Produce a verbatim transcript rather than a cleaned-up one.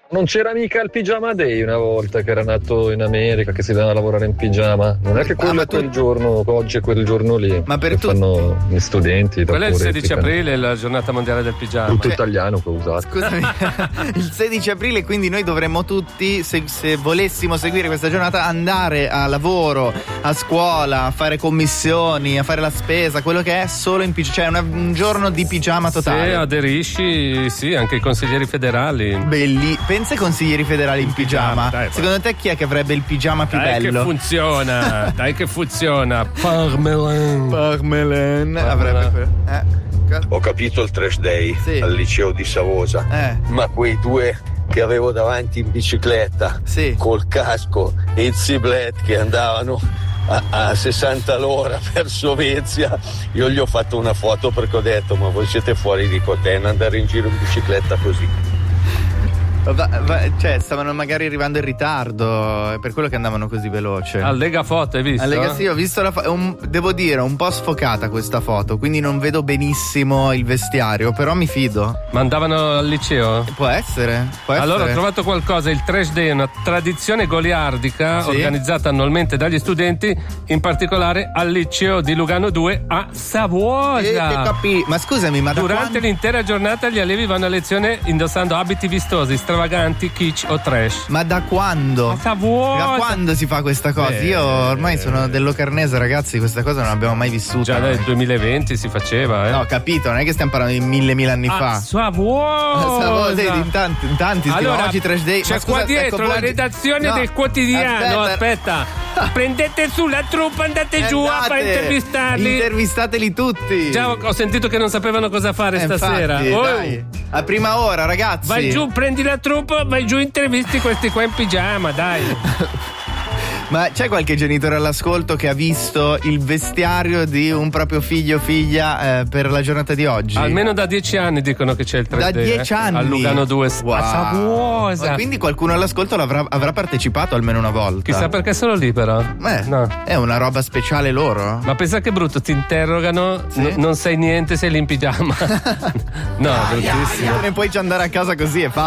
Non c'era mica il pigiama day una volta che era nato in America, che si doveva lavorare in pigiama? Non è che quello ah, è quel tu... giorno, oggi è quel giorno lì. Ma per che tu... fanno gli studenti. Quello è il sedici aprile, la giornata mondiale del pigiama. Tutto italiano che ho usato. Scusami, il sedici aprile, quindi noi dovremmo tutti, se, se volessimo seguire questa giornata, andare a lavoro, a scuola, a fare commissioni, a fare la spesa, quello che è solo in pigiama, cioè una, un giorno di pigiama totale. Se aderisci, sì, anche i consiglieri federali. Belli. Pensa ai consiglieri federali in, in pigiama. pigiama. Dai, secondo te chi è che avrebbe il pigiama più dai bello? Che funziona, dai che funziona. Parmelan. Parmelan. Avrebbe quello. Eh. Ho capito il trash day sì. al liceo di Savosa, eh. ma quei due che avevo davanti in bicicletta, sì. col casco e il ziblet che andavano a, a sessanta all'ora verso Vezia, io gli ho fatto una foto perché ho detto: ma voi siete fuori di cotenna andare in giro in bicicletta così. Va, va, cioè stavano magari arrivando in ritardo, è per quello che andavano così veloce. Al Lega Foto hai visto? Al Lega sì, ho visto la foto, devo dire un po' sfocata questa foto, quindi non vedo benissimo il vestiario, però mi fido. Ma andavano al liceo? Può essere, può allora essere. Ho trovato qualcosa, il Trash Day è una tradizione goliardica sì? organizzata annualmente dagli studenti, in particolare al liceo di Lugano due a Savoia. Eh, capì. Ma scusami, ma durante quando... l'intera giornata gli allievi vanno a lezione indossando abiti vistosi, stravaganti, kitsch o trash. Ma da quando? A Savoia. Da quando si fa questa cosa? Eh, Io ormai eh, sono dello Carnese, ragazzi, questa cosa non l'abbiamo mai vissuta. Già nel duemilaventi si faceva, eh. No, capito, non è che stiamo parlando di mille mille anni a fa. Savoia. Savoia, in tanti, in tanti allora, oggi Trash Day. C'è ma scusa, qua dietro ecco, la redazione no, del quotidiano. Aspetta, aspetta. Prendete su la truppa, andate giù a fare intervistarli. Intervistateli tutti. Già ho sentito che non sapevano cosa fare eh, stasera. Infatti, oh. dai. A prima ora, ragazzi. Vai giù, prendi la truppa, vai giù, intervisti questi qua in pigiama, dai. Ma c'è qualche genitore all'ascolto che ha visto il vestiario di un proprio figlio o figlia eh, per la giornata di oggi? Almeno da dieci anni dicono che c'è il tre D. Da dieci eh? anni? A Lugano due. Wow. A Savoia. Quindi qualcuno all'ascolto l'avrà, avrà partecipato almeno una volta. Chissà perché solo lì però. Beh, no. È una roba speciale loro. Ma pensa che brutto, ti interrogano, sì? n- non sai niente, sei lì in pigiama. No, ah, bruttissimo. Yeah, yeah. E poi ci andare a casa così è fatto.